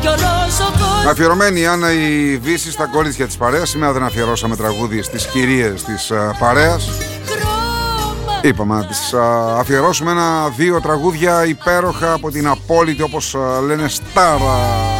Αφιερωμένη η Άννα η Βύση στα κορίτσια της παρέας. Σήμερα δεν αφιερώσαμε τραγούδι στις κυρίες της παρέας. Είπαμε να τις αφιερώσουμε 1-2 τραγούδια υπέροχα από την απόλυτη, όπως λένε, στάρα